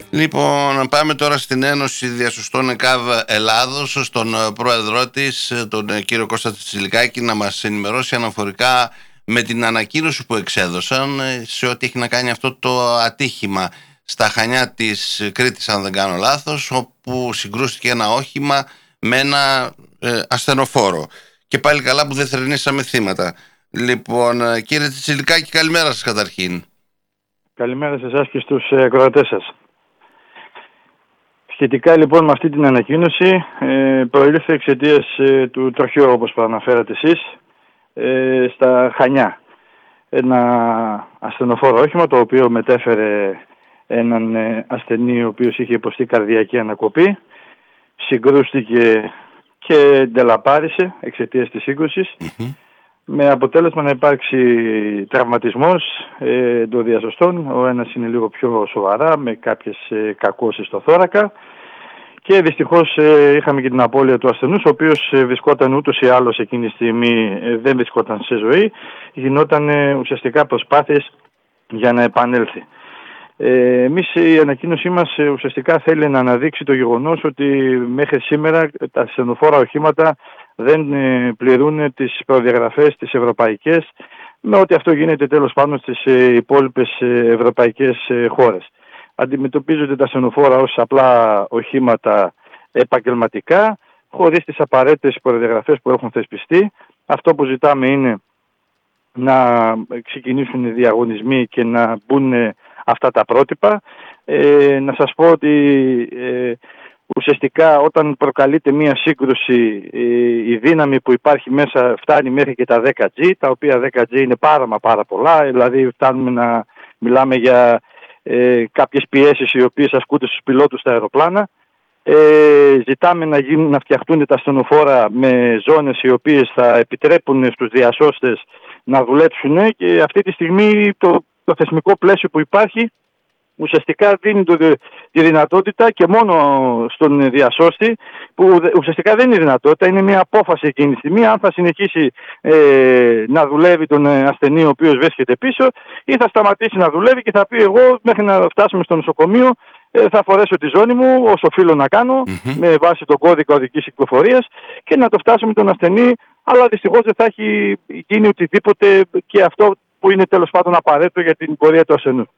Λοιπόν, πάμε τώρα στην Ένωση Διασωστών ΕΚΑΒ Ελλάδος, στον πρόεδρό της, τον κύριο Κώστα Τσιλικάκη, να μας ενημερώσει αναφορικά με την ανακοίνωση που εξέδωσαν σε ό,τι έχει να κάνει αυτό το ατύχημα στα Χανιά της Κρήτης, αν δεν κάνω λάθος, όπου συγκρούστηκε ένα όχημα με ένα ασθενοφόρο. Και πάλι καλά που δεν θρηνήσαμε θύματα. Λοιπόν, κύριε Τσιλικάκη, καλημέρα σας καταρχήν. Καλημέρα σε εσάς και στους ακροατές σας. Σχετικά λοιπόν με αυτή την ανακοίνωση, προήλθε εξαιτίας του τροχαίου, όπως προαναφέρατε εσείς, στα Χανιά. Ένα ασθενοφόρο όχημα το οποίο μετέφερε έναν ασθενή ο οποίος είχε υποστεί καρδιακή ανακοπή, συγκρούστηκε και ντελαπάρισε εξαιτίας της σύγκρουσης, με αποτέλεσμα να υπάρξει τραυματισμός των διασωστών. Ο ένας είναι λίγο πιο σοβαρά, με κάποιες κακώσεις στο θώρακα, και δυστυχώς είχαμε και την απώλεια του ασθενούς, ο οποίος βρισκόταν ούτως ή άλλως εκείνη τη στιγμή, δεν βρισκόταν σε ζωή, γινόταν ουσιαστικά προσπάθειες για να επανέλθει. Εμείς, η ανακοίνωσή μας ουσιαστικά θέλει να αναδείξει το γεγονός ότι μέχρι σήμερα τα ασθενοφόρα οχήματα δεν πληρούν τις προδιαγραφές τις ευρωπαϊκές, με ό,τι αυτό γίνεται τέλος πάντων στις υπόλοιπες ευρωπαϊκές χώρες. Αντιμετωπίζονται τα ασθενοφόρα ως απλά οχήματα επαγγελματικά, χωρίς τις απαραίτητες προδιαγραφές που έχουν θεσπιστεί. Αυτό που ζητάμε είναι να ξεκινήσουν οι διαγωνισμοί και να μπουν αυτά τα πρότυπα. Να σας πω ότι ουσιαστικά όταν προκαλείται μία σύγκρουση, η δύναμη που υπάρχει μέσα φτάνει μέχρι και τα 10G, τα οποία 10G είναι πάρα πολλά, δηλαδή φτάνουμε να μιλάμε για κάποιες πιέσεις οι οποίες ασκούνται στους πιλότους στα αεροπλάνα. Ζητάμε να φτιαχτούν τα ασθενοφόρα με ζώνες οι οποίες θα επιτρέπουν στους διασώστες να δουλέψουν, και αυτή τη στιγμή το θεσμικό πλαίσιο που υπάρχει ουσιαστικά δίνει τη δυνατότητα και μόνο στον διασώστη, που ουσιαστικά δεν είναι δυνατότητα, είναι μια απόφαση εκείνη τη στιγμή, αν θα συνεχίσει να δουλεύει τον ασθενή ο οποίος βρίσκεται πίσω, ή θα σταματήσει να δουλεύει και θα πει εγώ μέχρι να φτάσουμε στο νοσοκομείο θα φορέσω τη ζώνη μου όσο οφείλω να κάνω με βάση τον κώδικα οδικής κυκλοφορίας και να το φτάσουμε τον ασθενή, αλλά δυστυχώς δεν θα έχει γίνει οτιδήποτε, και αυτό που είναι τέλος πάντων απαραίτητο για την πορεία του ασθενού.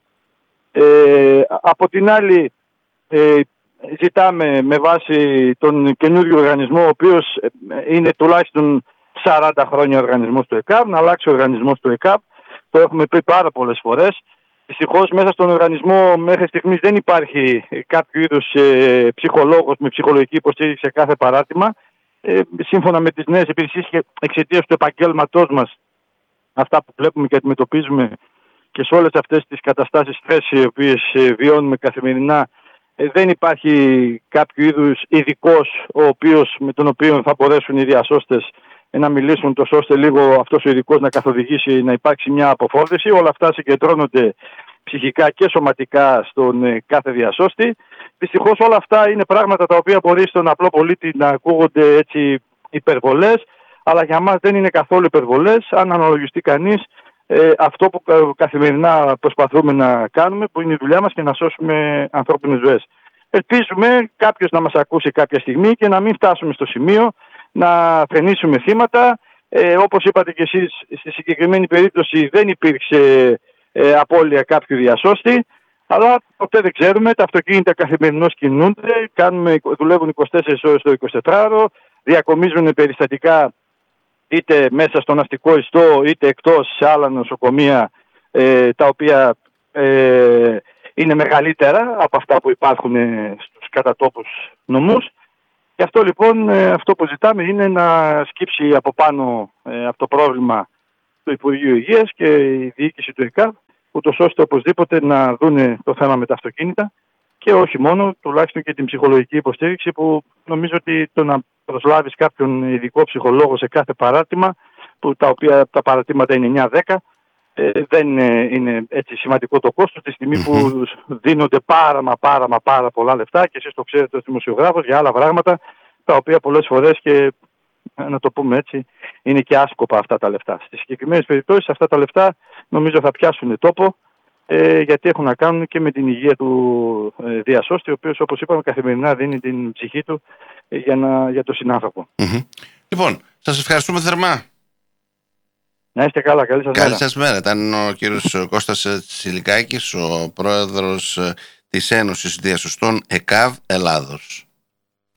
Από την άλλη, ζητάμε με βάση τον καινούριο οργανισμό, ο οποίος είναι τουλάχιστον 40 χρόνια οργανισμός του ΕΚΑΒ, να αλλάξει ο οργανισμός του ΕΚΑΒ. Το έχουμε πει πάρα πολλές φορές. Δυστυχώς μέσα στον οργανισμό μέχρι στιγμής δεν υπάρχει κάποιο είδους ψυχολόγος με ψυχολογική υποστήριξη σε κάθε παράρτημα. Σύμφωνα με τις νέες υπηρεσίες και εξαιτίας του επαγγέλματός μας, αυτά που βλέπουμε και αντιμετωπίζουμε και σε όλες αυτές τις καταστάσεις στρες οι οποίες βιώνουμε καθημερινά, δεν υπάρχει κάποιο είδους ειδικός με τον οποίο θα μπορέσουν οι διασώστες να μιλήσουν, τόσο ώστε λίγο αυτός ο ειδικός να καθοδηγήσει να υπάρξει μια αποφόρτιση. Όλα αυτά συγκεντρώνονται ψυχικά και σωματικά στον κάθε διασώστη. Δυστυχώς όλα αυτά είναι πράγματα τα οποία μπορεί στον απλό πολίτη να ακούγονται έτσι υπερβολές, αλλά για μας δεν είναι καθόλου υπερβολές αν αναλογιστεί κανείς αυτό που καθημερινά προσπαθούμε να κάνουμε, που είναι η δουλειά μας, και να σώσουμε ανθρώπινες ζωές. Ελπίζουμε κάποιος να μας ακούσει κάποια στιγμή και να μην φτάσουμε στο σημείο να φρενήσουμε θύματα. Όπως είπατε και εσείς, στη συγκεκριμένη περίπτωση δεν υπήρξε απώλεια κάποιου διασώστη, αλλά ποτέ δεν ξέρουμε. Τα αυτοκίνητα καθημερινώς κινούνται, δουλεύουν 24 ώρες το 24ωρο, διακομίζουν περιστατικά είτε μέσα στον αστικό ιστό είτε εκτός σε άλλα νοσοκομεία, τα οποία είναι μεγαλύτερα από αυτά που υπάρχουν στους κατατόπους νομούς. Και αυτό λοιπόν, αυτό που ζητάμε είναι να σκύψει από πάνω αυτό το πρόβλημα το Υπουργείο Υγείας και η διοίκηση του ΕΚΑΒ, ούτως ώστε οπωσδήποτε να δούνε το θέμα με τα αυτοκίνητα, και όχι μόνο, τουλάχιστον και την ψυχολογική υποστήριξη, που νομίζω ότι το να προσλάβεις κάποιον ειδικό ψυχολόγο σε κάθε παράρτημα, που τα παραρτήματα είναι 9-10, δεν είναι έτσι σημαντικό το κόστος, τη στιγμή που δίνονται πάρα πολλά λεφτά, και εσείς το ξέρετε ως δημοσιογράφος, για άλλα πράγματα, τα οποία πολλές φορές, και να το πούμε έτσι, είναι και άσκοπα αυτά τα λεφτά. Στις συγκεκριμένες περιπτώσεις αυτά τα λεφτά νομίζω θα πιάσουν τόπο γιατί έχουν να κάνουν και με την υγεία του διασώστη, ο οποίος, όπως είπαμε, καθημερινά δίνει την ψυχή του για τον συνάνθρωπο. Λοιπόν, σας ευχαριστούμε θερμά. Να είστε καλά, καλή σας μέρα. Καλή σας μέρα. Ήταν ο κύριος Κώστας Τσιλικάκης, ο πρόεδρος της Ένωσης Διασωστών ΕΚΑΒ Ελλάδος.